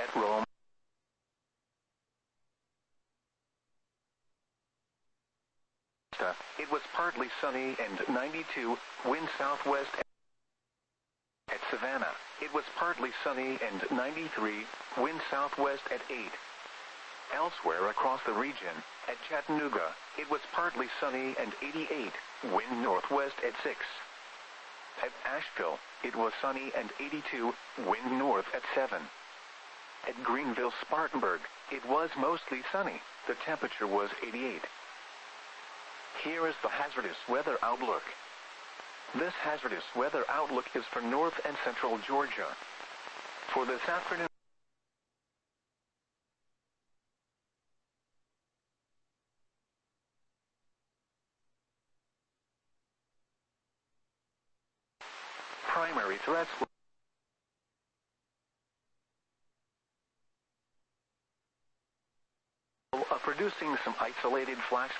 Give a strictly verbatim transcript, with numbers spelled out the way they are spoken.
At Rome, it was partly sunny and ninety-two, wind southwest. At Savannah, it was partly sunny and ninety-three, wind southwest at eight. Elsewhere across the region, at Chattanooga, it was partly sunny and eighty-eight, wind northwest at six. At Asheville, it was sunny and eighty-two, wind north at seven. At Greenville-Spartanburg, it was mostly sunny, the temperature was eighty-eight. Here is the hazardous weather outlook. This hazardous weather outlook is for north and central Georgia. For this afternoon, primary threats of producing some isolated flash